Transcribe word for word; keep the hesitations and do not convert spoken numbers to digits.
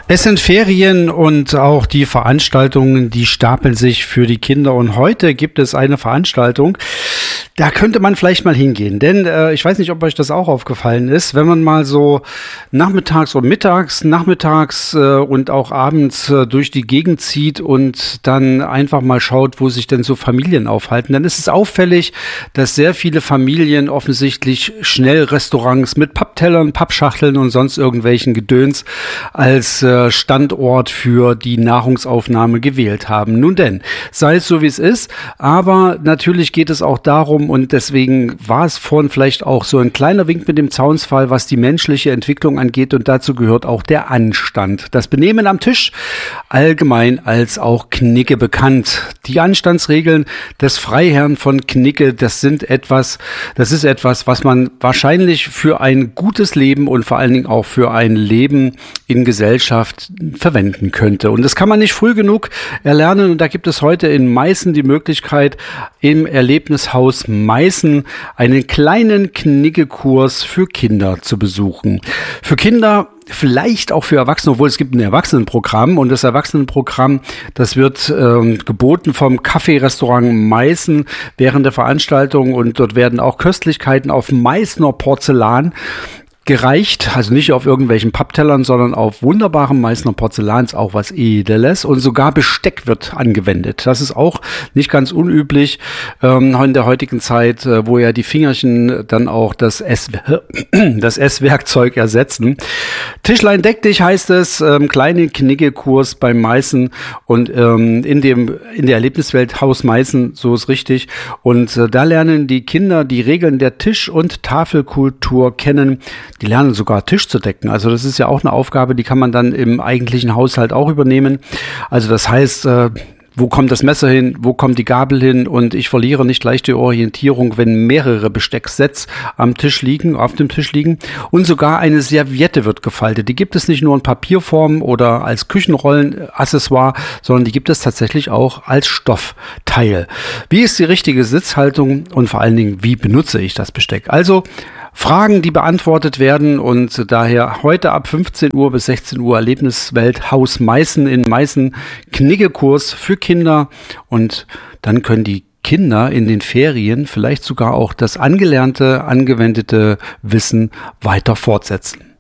Es sind Ferien und auch die Veranstaltungen, die stapeln sich für die Kinder. Und heute gibt es eine Veranstaltung, da könnte man vielleicht mal hingehen. Denn äh, ich weiß nicht, ob euch das auch aufgefallen ist, wenn man mal so nachmittags und mittags, nachmittags äh, und auch abends äh, durch die Gegend zieht und dann einfach mal schaut, wo sich denn so Familien aufhalten, dann ist es auffällig, dass sehr viele Familien offensichtlich Schnellrestaurants mit Papptellern, Pappschachteln und sonst irgendwelchen Gedöns als äh, Standort für die Nahrungsaufnahme gewählt haben. Nun denn, sei es so wie es ist, aber natürlich geht es auch darum, und deswegen war es vorhin vielleicht auch so ein kleiner Wink mit dem Zaunpfahl, was die menschliche Entwicklung angeht, und dazu gehört auch der Anstand. Das Benehmen am Tisch, allgemein als auch Knigge bekannt. Die Anstandsregeln des Freiherrn von Knigge, das sind etwas, das ist etwas, was man wahrscheinlich für ein gutes Leben und vor allen Dingen auch für ein Leben in Gesellschaft verwenden könnte. Und das kann man nicht früh genug erlernen, und da gibt es heute in Meißen die Möglichkeit, im Erlebnishaus Meißen einen kleinen Kniggekurs für Kinder zu besuchen. Für Kinder, vielleicht auch für Erwachsene, obwohl es gibt ein Erwachsenenprogramm, und das Erwachsenenprogramm, das wird ähm, geboten vom Kaffeerestaurant Meißen während der Veranstaltung, und dort werden auch Köstlichkeiten auf Meißner Porzellan gereicht, also nicht auf irgendwelchen Papptellern, sondern auf wunderbarem Meißner Porzellan, ist auch was Edles, und sogar Besteck wird angewendet. Das ist auch nicht ganz unüblich ähm, in der heutigen Zeit, äh, wo ja die Fingerchen dann auch das Ess das Esswerkzeug ersetzen. Tischlein deck dich heißt es, ähm, kleine Kniggekurs beim Meißen, und ähm, in dem in der Erlebniswelt Haus Meißen, so ist richtig, und äh, da lernen die Kinder die Regeln der Tisch- und Tafelkultur kennen. Die lernen sogar Tisch zu decken. Also das ist ja auch eine Aufgabe, die kann man dann im eigentlichen Haushalt auch übernehmen. Also das heißt, äh, wo kommt das Messer hin, wo kommt die Gabel hin, und ich verliere nicht leicht die Orientierung, wenn mehrere Bestecksets am Tisch liegen, auf dem Tisch liegen, und sogar eine Serviette wird gefaltet. Die gibt es nicht nur in Papierform oder als Küchenrollenaccessoire, sondern die gibt es tatsächlich auch als Stoffteil. Wie ist die richtige Sitzhaltung und vor allen Dingen, wie benutze ich das Besteck? Also Fragen, die beantwortet werden, und daher heute ab fünfzehn Uhr bis sechzehn Uhr Erlebniswelt Haus Meißen in Meißen, Kniggekurs für Kinder, und dann können die Kinder in den Ferien vielleicht sogar auch das angelernte, angewendete Wissen weiter fortsetzen.